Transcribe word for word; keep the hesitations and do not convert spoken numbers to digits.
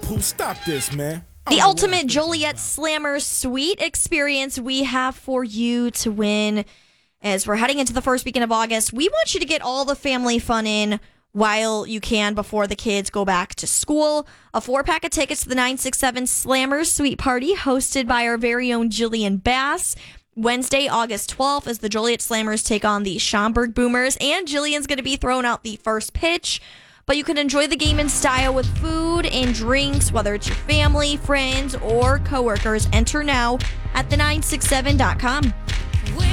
Pooh, stop this, man. I The don't know ultimate what I'm Joliet Slammer Suite experience we have for you to win. As we're heading into the first weekend of August, we want you to get all the family fun in while you can before the kids go back to school. A four-pack of tickets to the nine six seven Slammer Suite Party hosted by our very own Jillian Bass. Wednesday, August twelfth, as the Joliet Slammers take on the Schaumburg Boomers, and Jillian's going to be throwing out the first pitch. But you can enjoy the game in style with food and drinks, whether it's your family, friends, or coworkers. Enter now at the nine six seven dot com.